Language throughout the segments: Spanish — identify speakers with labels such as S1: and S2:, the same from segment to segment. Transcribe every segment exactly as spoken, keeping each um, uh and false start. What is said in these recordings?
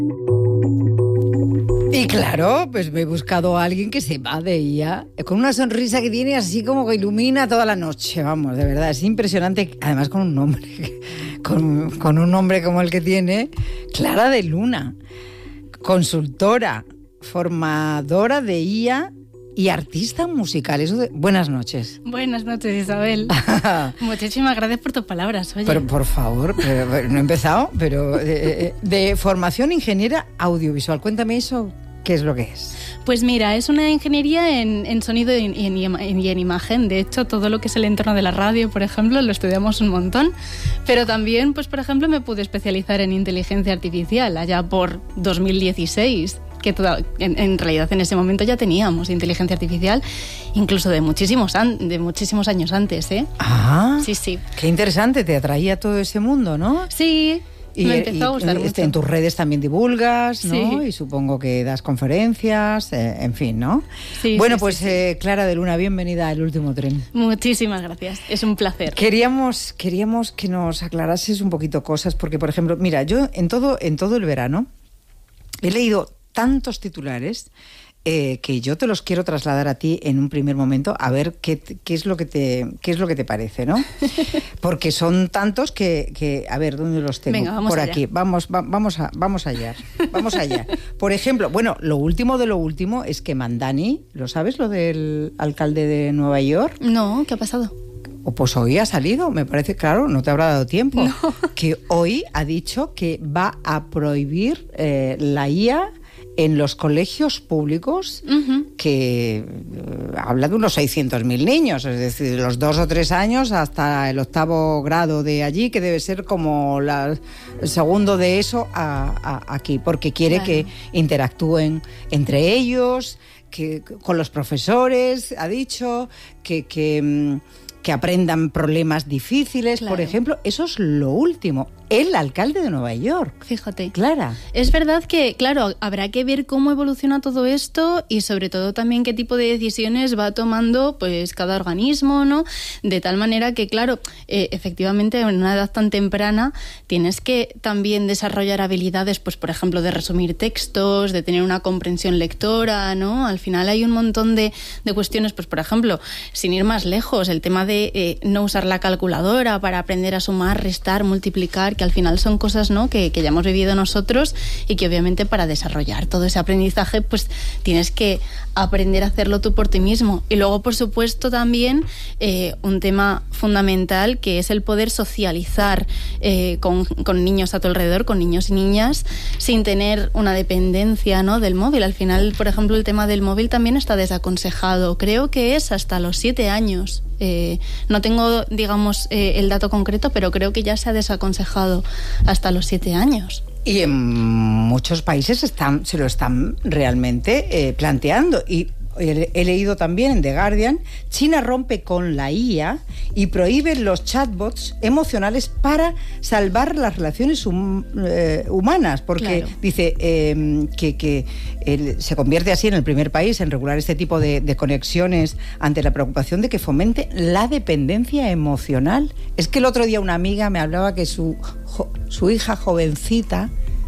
S1: Y claro, pues me he buscado a alguien que sepa de ella, con una sonrisa que tiene así como que ilumina toda la noche, vamos, de verdad, es impresionante, además con un nombre, con, con un nombre como el que tiene, Clara de Luna, consultora, formadora de I A y artista musical. Eso de... Buenas noches.
S2: Buenas noches, Isabel. Muchísimas gracias por tus palabras. Oye.
S1: Pero por favor, pero, pero, no he empezado, pero de, de formación ingeniera audiovisual. Cuéntame eso, ¿qué es lo que es?
S2: Pues mira, es una ingeniería en, en sonido y en, en, y en imagen. De hecho, todo lo que es el entorno de la radio, por ejemplo, lo estudiamos un montón. Pero también, pues por ejemplo, me pude especializar en inteligencia artificial allá por dos mil dieciséis. Que toda, en, en realidad en ese momento ya teníamos inteligencia artificial, incluso de muchísimos, an, de muchísimos años antes, ¿eh?
S1: Ah,
S2: sí, sí.
S1: Qué interesante, te atraía todo ese mundo, ¿no?
S2: Sí,
S1: y,
S2: me empezó
S1: y,
S2: a gustar
S1: y,
S2: mucho.
S1: En tus redes también divulgas, ¿no?
S2: Sí.
S1: Y supongo que das conferencias, eh, en fin, ¿no?
S2: Sí,
S1: bueno,
S2: sí,
S1: pues
S2: sí, sí.
S1: Eh, Clara de Luna, bienvenida al Último Tren.
S2: Muchísimas gracias, es un placer.
S1: Queríamos, queríamos que nos aclarases un poquito cosas, porque, por ejemplo, mira, yo en todo, en todo el verano he leído tantos titulares eh, que yo te los quiero trasladar a ti en un primer momento, a ver qué, qué es lo que te qué es lo que te parece, ¿no? Porque son tantos que, que a ver, ¿dónde los tengo?
S2: Venga, vamos
S1: por
S2: allá.
S1: aquí, vamos, va, vamos a, vamos allá, vamos allá. Por ejemplo, bueno, lo último de lo último es que Mandani, ¿lo sabes, lo del alcalde de Nueva York?
S2: No, ¿qué ha pasado?
S1: O pues hoy ha salido, me parece, claro, no te habrá dado tiempo,
S2: no.
S1: que hoy ha dicho que va a prohibir eh, la I A en los colegios públicos, uh-huh. que eh, habla de unos seiscientos mil niños, es decir, de los dos o tres años hasta el octavo grado de allí, que debe ser como la, el segundo de eso a, a, aquí, porque quiere claro. que interactúen entre ellos, que con los profesores, ha dicho, que... que que aprendan problemas difíciles, claro. por ejemplo, eso es lo último. El alcalde de Nueva York.
S2: Fíjate.
S1: Clara.
S2: Es verdad que, claro, habrá que ver cómo evoluciona todo esto y sobre todo también qué tipo de decisiones va tomando pues cada organismo, ¿no? De tal manera que, claro, eh, efectivamente en una edad tan temprana tienes que también desarrollar habilidades, pues por ejemplo, de resumir textos, de tener una comprensión lectora, ¿no? Al final hay un montón de, de cuestiones, pues por ejemplo, sin ir más lejos, el tema de eh, no usar la calculadora para aprender a sumar, restar, multiplicar, que al final son cosas, ¿no? que, que ya hemos vivido nosotros y que obviamente para desarrollar todo ese aprendizaje pues tienes que aprender a hacerlo tú por ti mismo. Y luego, por supuesto, también eh, un tema fundamental que es el poder socializar eh, con, con niños a tu alrededor, con niños y niñas, sin tener una dependencia, ¿no? del móvil. Al final, por ejemplo, el tema del móvil también está desaconsejado. Creo que es hasta los siete años. Eh, no tengo, digamos, eh, el dato concreto, pero creo que ya se ha desaconsejado hasta los siete años.
S1: Y en muchos países están, se lo están realmente eh, planteando. Y he, he leído también en The Guardian, China rompe con la I A y prohíbe los chatbots emocionales para salvar las relaciones hum, eh, humanas, porque claro. dice eh, que, que eh, se convierte así en el primer país en regular este tipo de, de conexiones ante la preocupación de que fomente la dependencia emocional. Es que el otro día una amiga me hablaba que su, jo, su hija jovencita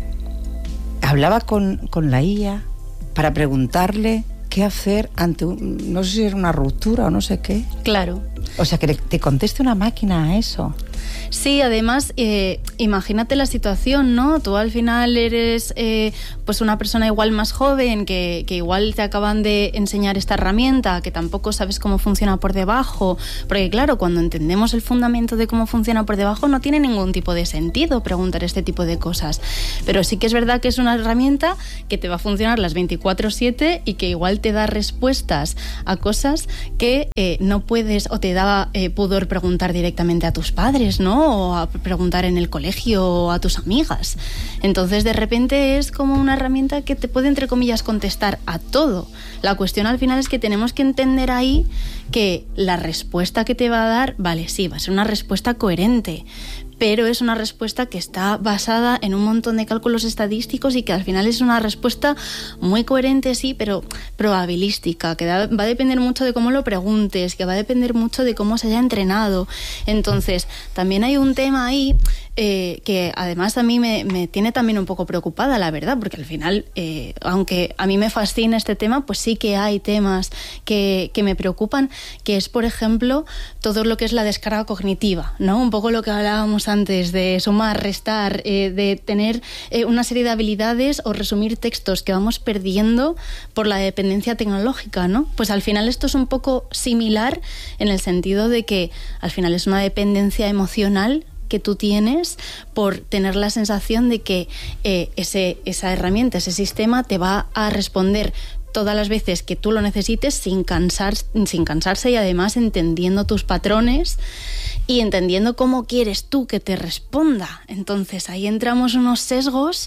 S1: hablaba con, con la I A para preguntarle qué hacer ante un, no sé si era una ruptura o no sé qué.
S2: Claro.
S1: O sea, que le, te conteste una máquina a eso.
S2: Sí, además, eh, imagínate la situación, ¿no? Tú al final eres eh, pues una persona igual más joven, que, que igual te acaban de enseñar esta herramienta, que tampoco sabes cómo funciona por debajo, porque claro, cuando entendemos el fundamento de cómo funciona por debajo, no tiene ningún tipo de sentido preguntar este tipo de cosas. Pero sí que es verdad que es una herramienta que te va a funcionar las veinticuatro siete y que igual te da respuestas a cosas que eh, no puedes o te da eh, pudor preguntar directamente a tus padres, ¿no? O a preguntar en el colegio o a tus amigas. Entonces, de repente es como una herramienta que te puede, entre comillas, contestar a todo. La cuestión al final es que tenemos que entender ahí que la respuesta que te va a dar, vale, sí, va a ser una respuesta coherente, pero es una respuesta que está basada en un montón de cálculos estadísticos y que al final es una respuesta muy coherente, sí, pero probabilística, que da, va a depender mucho de cómo lo preguntes, que va a depender mucho de cómo se haya entrenado. Entonces, también hay un tema ahí eh, que además a mí me, me tiene también un poco preocupada, la verdad, porque al final, eh, aunque a mí me fascina este tema, pues sí que hay temas que, que me preocupan, que es, por ejemplo, todo lo que es la descarga cognitiva, ¿no? Un poco lo que hablábamos antes de sumar, restar, eh, de tener eh, una serie de habilidades o resumir textos que vamos perdiendo por la dependencia tecnológica, ¿no? Pues al final esto es un poco similar en el sentido de que al final es una dependencia emocional que tú tienes por tener la sensación de que eh, ese, esa herramienta, ese sistema te va a responder todas las veces que tú lo necesites sin cansar, sin cansarse y además entendiendo tus patrones y entendiendo cómo quieres tú que te responda. Entonces ahí entramos unos sesgos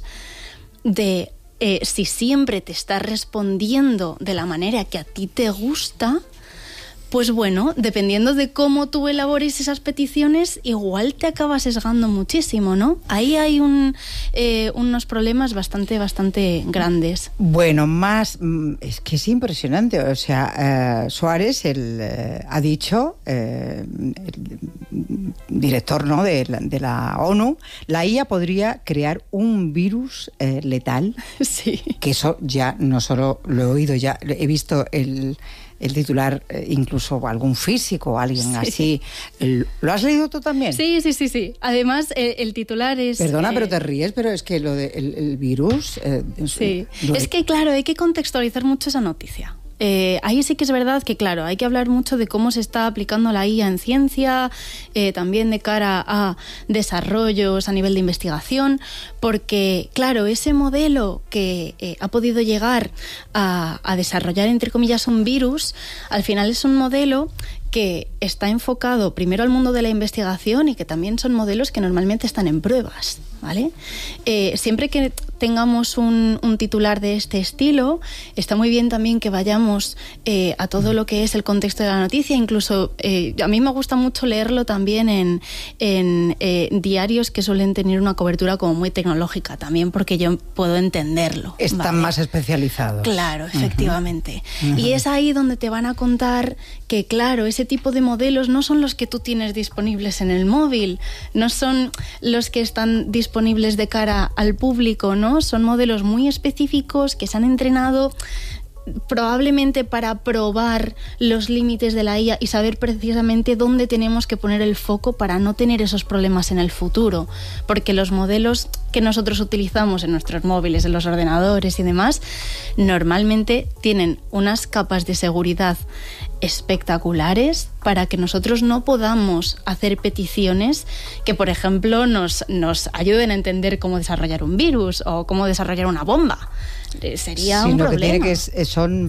S2: de eh, si siempre te está respondiendo de la manera que a ti te gusta, pues bueno, dependiendo de cómo tú elabores esas peticiones, igual te acabas sesgando muchísimo, ¿no? Ahí hay un, eh, unos problemas bastante, bastante grandes.
S1: Bueno, más, es que es impresionante. O sea, eh, Suárez el, eh, ha dicho, eh, el director, ¿no?, de, la, de la ONU, la I A podría crear un virus eh, letal.
S2: Sí.
S1: Que eso ya no solo lo he oído, ya he visto el... el titular, eh, incluso algún físico o alguien sí. así. ¿Lo has leído tú también?
S2: Sí, sí, sí, sí. Además, eh, el titular es...
S1: Perdona,
S2: eh...
S1: pero te ríes, pero es que lo del de, el virus... Eh,
S2: sí,
S1: lo
S2: es
S1: de...
S2: que claro, hay que contextualizar mucho esa noticia. Eh, ahí sí que es verdad que, claro, hay que hablar mucho de cómo se está aplicando la I A en ciencia, eh, también de cara a desarrollos a nivel de investigación, porque, claro, ese modelo que eh, ha podido llegar a, a desarrollar, entre comillas, un virus, al final es un modelo que está enfocado primero al mundo de la investigación y que también son modelos que normalmente están en pruebas, ¿vale? Eh, siempre que tengamos un, un titular de este estilo, está muy bien también que vayamos eh, a todo lo que es el contexto de la noticia, incluso eh, a mí me gusta mucho leerlo también en, en eh, diarios que suelen tener una cobertura como muy tecnológica también, porque yo puedo entenderlo.
S1: Están ¿vale? más especializados.
S2: Claro, efectivamente.
S1: Uh-huh.
S2: Y es ahí donde te van a contar que, claro, ese tipo de modelos no son los que tú tienes disponibles en el móvil, no son los que están disponibles de cara al público, ¿no? Son modelos muy específicos que se han entrenado probablemente para probar los límites de la I A y saber precisamente dónde tenemos que poner el foco para no tener esos problemas en el futuro, porque los modelos que nosotros utilizamos en nuestros móviles, en los ordenadores y demás, normalmente tienen unas capas de seguridad espectaculares para que nosotros no podamos hacer peticiones que, por ejemplo, nos, nos ayuden a entender cómo desarrollar un virus o cómo desarrollar una bomba. Sería
S1: sí,
S2: un
S1: lo
S2: problema.
S1: Que tiene que es, son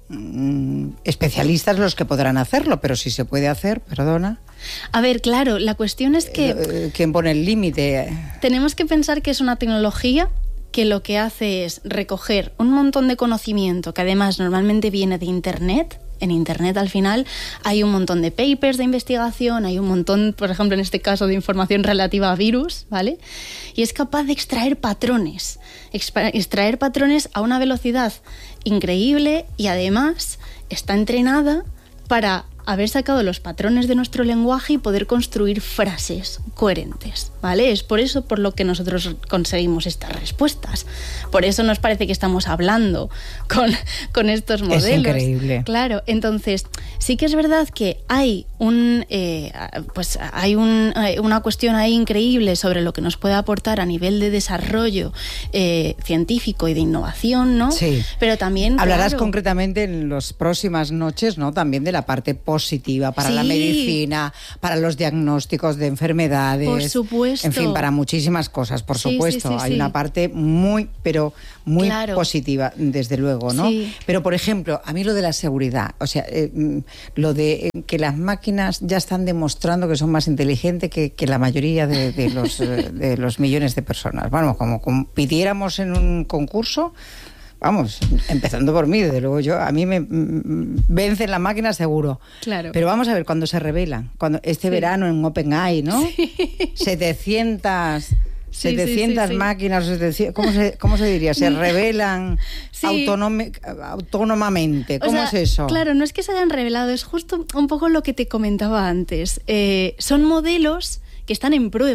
S1: mm, especialistas los que podrán hacerlo, pero si se puede hacer, perdona.
S2: A ver, claro, la cuestión es que...
S1: Eh, ¿quién pone el límite?
S2: Tenemos que pensar que es una tecnología que lo que hace es recoger un montón de conocimiento que además normalmente viene de Internet. En Internet, al final, hay un montón de papers de investigación, hay un montón, por ejemplo, en este caso, de información relativa a virus, ¿vale? Y es capaz de extraer patrones, extraer patrones a una velocidad increíble y además está entrenada para haber sacado los patrones de nuestro lenguaje y poder construir frases coherentes, ¿vale? Es por eso por lo que nosotros conseguimos estas respuestas. Por eso nos parece que estamos hablando con, con estos modelos.
S1: Es increíble.
S2: Claro, entonces sí que es verdad que hay un eh, pues hay un, una cuestión ahí increíble sobre lo que nos puede aportar a nivel de desarrollo eh, científico y de innovación, ¿no?
S1: Sí.
S2: Pero también
S1: hablarás
S2: claro,
S1: concretamente en las próximas noches, ¿no? También de la parte positiva para
S2: sí.
S1: la medicina, para los diagnósticos de enfermedades.
S2: Por supuesto.
S1: En fin, para muchísimas cosas, por
S2: sí,
S1: supuesto.
S2: Sí, sí,
S1: Hay
S2: sí.
S1: una parte muy, pero muy
S2: claro.
S1: positiva, desde luego, ¿no?
S2: Sí.
S1: Pero, por ejemplo, a mí lo de la seguridad, o sea, eh, lo de eh, que las máquinas ya están demostrando que son más inteligentes que, que la mayoría de, de, los, de los millones de personas. Bueno, como compitiéramos en un concurso... Vamos, empezando por mí, desde luego yo, a mí me mm, vencen la máquina seguro.
S2: Claro.
S1: Pero vamos a ver, cuando se revelan, cuando este sí. verano en OpenAI, ¿no?
S2: Sí.
S1: setecientas,
S2: sí,
S1: setecientas
S2: sí, sí,
S1: máquinas, ¿cómo se, cómo se diría? Se revelan
S2: sí.
S1: autonome, autónomamente. ¿Cómo
S2: o sea,
S1: es eso?
S2: Claro, no es que se hayan revelado, es justo un poco lo que te comentaba antes. Eh, son modelos que están en pruebas.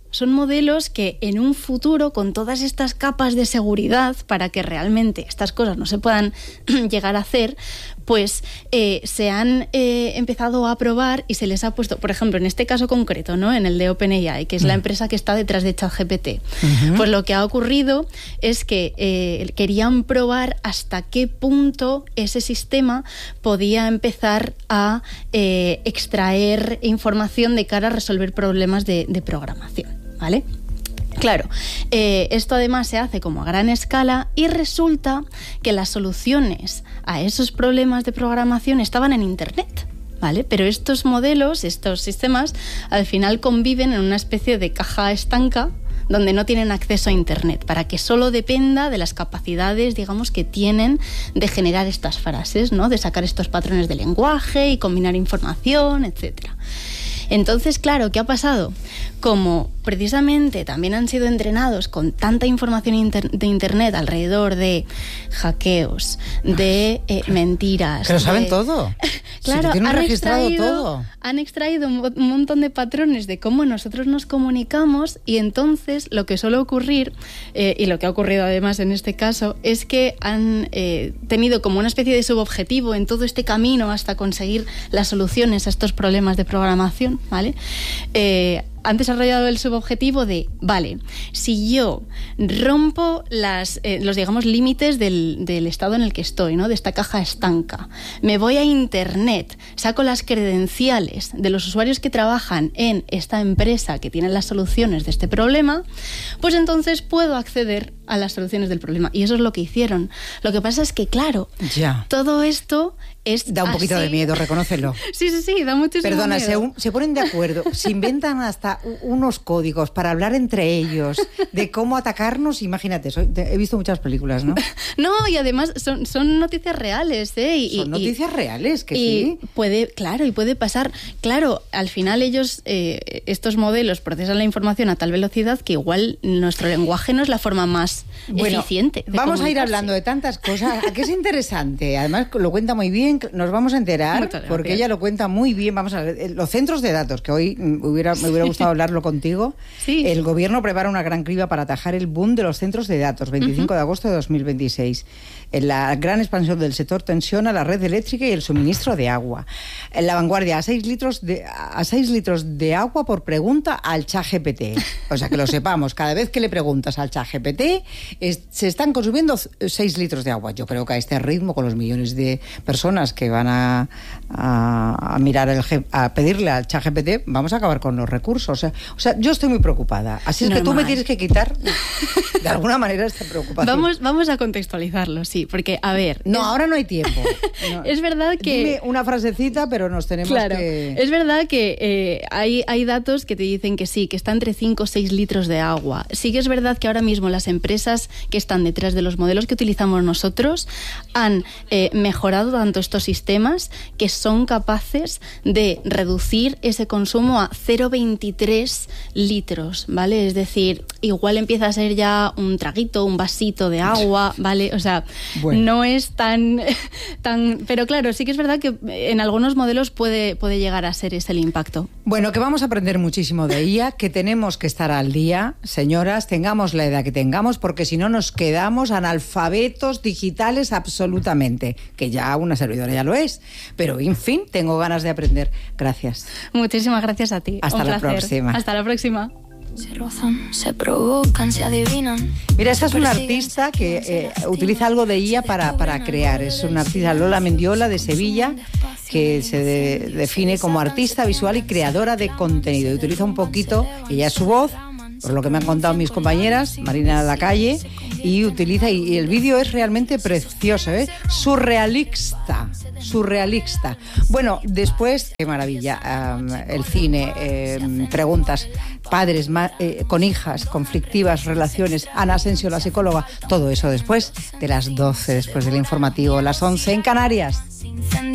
S2: son modelos que en un futuro, con todas estas capas de seguridad para que realmente estas cosas no se puedan llegar a hacer, pues eh, se han eh, empezado a probar y se les ha puesto, por ejemplo, en este caso concreto, ¿no? En el de OpenAI, que es la empresa que está detrás de ChatGPT. Uh-huh. Pues lo que ha ocurrido es que eh, querían probar hasta qué punto ese sistema podía empezar a eh, extraer información de cara a resolver problemas de, de programación. ¿Vale? Claro, eh, esto además se hace como a gran escala y resulta que las soluciones a esos problemas de programación estaban en Internet, ¿vale? Pero estos modelos, estos sistemas, al final conviven en una especie de caja estanca donde no tienen acceso a Internet, para que solo dependa de las capacidades, digamos, que tienen de generar estas frases, ¿no? De sacar estos patrones de lenguaje y combinar información, etcétera. Entonces, claro, ¿qué ha pasado? Como precisamente también han sido entrenados con tanta información inter- de Internet alrededor de hackeos, de eh, mentiras...
S1: Que lo saben
S2: de...
S1: todo.
S2: Claro,
S1: si han
S2: registrado
S1: extraído, todo.
S2: Han extraído un montón de patrones de cómo nosotros nos comunicamos y entonces lo que suele ocurrir, eh, y lo que ha ocurrido además en este caso, es que han eh, tenido como una especie de subobjetivo en todo este camino hasta conseguir las soluciones a estos problemas de programación, ¿vale? Eh, han desarrollado el subobjetivo de, vale, si yo rompo las, eh, los, digamos, límites del, del estado en el que estoy, ¿no? De esta caja estanca, me voy a Internet, saco las credenciales de los usuarios que trabajan en esta empresa que tiene las soluciones de este problema, pues entonces puedo acceder a las soluciones del problema. Y eso es lo que hicieron. Lo que pasa es que, claro, ya. todo esto es
S1: Da un
S2: así.
S1: poquito de miedo, reconócelo.
S2: Sí, sí, sí, da muchísimo
S1: Perdona,
S2: miedo.
S1: Perdona, se, se ponen de acuerdo, se inventan hasta unos códigos para hablar entre ellos de cómo atacarnos. Imagínate, soy, te, he visto muchas películas, ¿no?
S2: No, y además son, son noticias reales, ¿eh? Y,
S1: son noticias
S2: y,
S1: reales, que
S2: y
S1: sí.
S2: Puede, claro, y puede pasar. Claro, al final ellos, eh, estos modelos procesan la información a tal velocidad que igual nuestro lenguaje no es la forma más bueno, eficiente.
S1: Vamos a ir hablando de tantas cosas, que es interesante. Además, lo cuenta muy bien, nos vamos a enterar, porque ella lo cuenta muy bien. Vamos a ver, los centros de datos, que hoy hubiera, me hubiera gustado hablarlo contigo. Sí. El gobierno prepara una gran criba para atajar el boom de los centros de datos, veinticinco uh-huh. de agosto de dos mil veintiséis. En la gran expansión del sector tensiona la red eléctrica y el suministro de agua. En La Vanguardia, a seis litros de, a seis litros de agua por pregunta al ChatGPT. O sea, que lo sepamos, cada vez que le preguntas al ChatGPT, es, se están consumiendo seis litros de agua. Yo creo que a este ritmo, con los millones de personas que van a, a, a mirar el, a pedirle al ChatGPT, vamos a acabar con los recursos. O sea, o sea, yo estoy muy preocupada. Así es Normal. que tú me tienes que quitar de alguna manera esta preocupación.
S2: Vamos, vamos a contextualizarlo, sí, porque, a ver...
S1: No,
S2: es...
S1: ahora no hay tiempo. No.
S2: Es verdad que...
S1: Dime una frasecita, pero nos tenemos
S2: claro,
S1: que...
S2: es verdad que eh, hay, hay datos que te dicen que sí, que está entre cinco o seis litros de agua. Sí que es verdad que ahora mismo las empresas que están detrás de los modelos que utilizamos nosotros han eh, mejorado tanto estos sistemas que son capaces de reducir ese consumo a cero coma veintitrés litros, ¿vale? Es decir, igual empieza a ser ya un traguito, un vasito de agua, ¿vale? O sea, bueno. no es tan, tan... Pero claro, sí que es verdad que en algunos modelos puede, puede llegar a ser ese el impacto.
S1: Bueno, que vamos a aprender muchísimo de ella, que tenemos que estar al día, señoras, tengamos la edad que tengamos, porque si no nos quedamos analfabetos digitales absolutamente, que ya una servidora ya lo es. Pero, en fin, tengo ganas de aprender. Gracias.
S2: Muchísimas gracias a ti.
S1: Hasta
S2: Un
S1: la
S2: placer.
S1: próxima.
S2: Hasta la próxima.
S3: Se rozan, se provocan, se adivinan.
S1: Mira, esta es una artista que eh, utiliza algo de I A para, para crear. Es una artista, Lola Mendiola, de Sevilla, que se de, define como artista visual y creadora de contenido. Y utiliza un poquito, ella es su voz, por lo que me han contado mis compañeras, Marina Lacalle, y utiliza, y, y el vídeo es realmente precioso, ¿eh? Surrealista, surrealista. Bueno, después, qué maravilla, um, el cine, eh, preguntas, padres ma, eh, con hijas, conflictivas relaciones, Ana Asensio, la psicóloga, todo eso después de las doce, después del informativo, las once en Canarias.